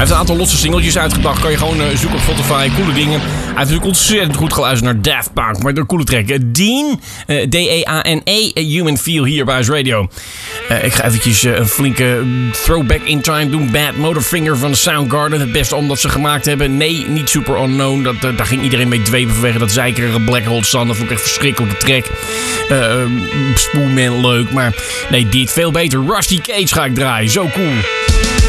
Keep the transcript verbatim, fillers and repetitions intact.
heeft een aantal losse singeltjes uitgebracht. Kan je gewoon uh, zoeken op Spotify. Coole dingen. Hij heeft natuurlijk ontzettend goed geluisterd naar Daft Punk. Maar de coole track. Uh, Dean. Uh, D E A N E. Uh, Human Feel hier bij Ice Radio. Uh, ik ga eventjes uh, een flinke throwback in time doen. Bad Motorfinger van Soundgarden. Het beste omdat ze gemaakt hebben. Nee, niet Super Unknown. Dat, uh, daar ging iedereen mee dwepen vanwege dat zeikerige Black Hole Sun. Dat vond ik echt verschrikkelijke track. Uh, Spoonman leuk. Maar nee, dit veel beter. Rusty Cage ga ik draaien. Zo cool.